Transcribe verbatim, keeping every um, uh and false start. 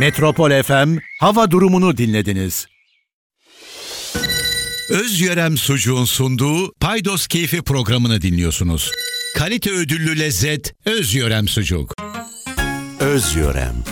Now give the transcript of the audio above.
Metropol F M hava durumunu dinlediniz. Özyörem Sucuğun sunduğu Paydos Keyfi programını dinliyorsunuz. Kalite ödüllü lezzet Özyörem Sucuk. Özyörem.